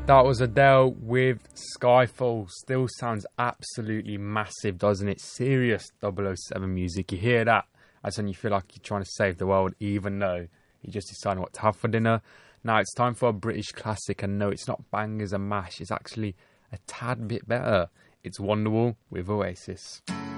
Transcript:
That was Adele with Skyfall. Still sounds absolutely massive, doesn't it? Serious 007 music. You hear that, that's when you feel like you're trying to save the world, even though you just decided what to have for dinner. Now it's time for a British classic, and no, it's not bangers and mash. It's actually a tad bit better. It's Wonderwall with Oasis.